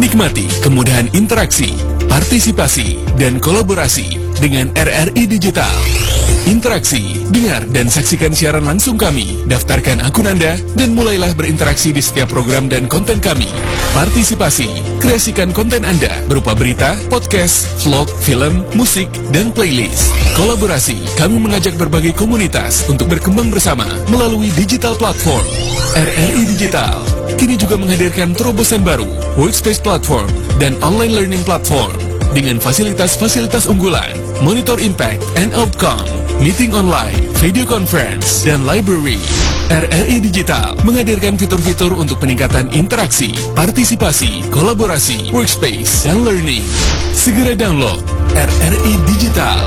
Nikmati kemudahan interaksi, partisipasi, dan kolaborasi dengan RRI Digital. Interaksi, dengar dan saksikan siaran langsung kami, daftarkan akun Anda, dan mulailah berinteraksi di setiap program dan konten kami. Partisipasi, kreasikan konten Anda berupa berita, podcast, vlog, film, musik, dan playlist. Kolaborasi, kami mengajak berbagai komunitas untuk berkembang bersama melalui digital platform. RRI Digital kini juga menghadirkan terobosan baru, workspace platform, dan online learning platform dengan fasilitas-fasilitas unggulan, monitor impact and outcome, meeting online, video conference, dan library. RRI Digital menghadirkan fitur-fitur untuk peningkatan interaksi, partisipasi, kolaborasi, workspace, dan learning. Segera download RRI Digital.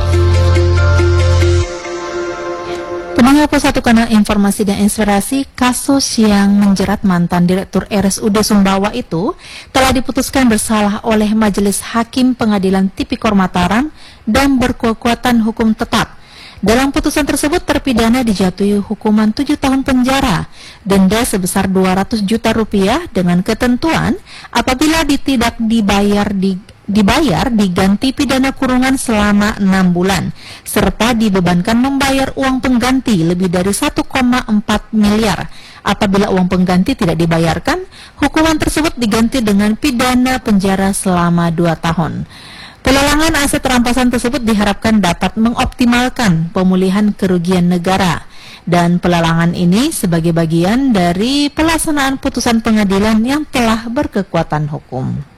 Pendengar Satu Kanal Informasi dan Inspirasi, kasus yang menjerat mantan Direktur RSUD Sumbawa itu telah diputuskan bersalah oleh Majelis Hakim Pengadilan Tipikor Mataram dan berkekuatan hukum tetap. Dalam putusan tersebut, terpidana dijatuhi hukuman 7 tahun penjara, denda sebesar 200 juta rupiah dengan ketentuan apabila tidak dibayar diganti pidana kurungan selama 6 bulan, serta dibebankan membayar uang pengganti lebih dari 1,4 miliar. Apabila uang pengganti tidak dibayarkan, hukuman tersebut diganti dengan pidana penjara selama 2 tahun. Pelelangan aset rampasan tersebut diharapkan dapat mengoptimalkan pemulihan kerugian negara, dan pelelangan ini sebagai bagian dari pelaksanaan putusan pengadilan yang telah berkekuatan hukum.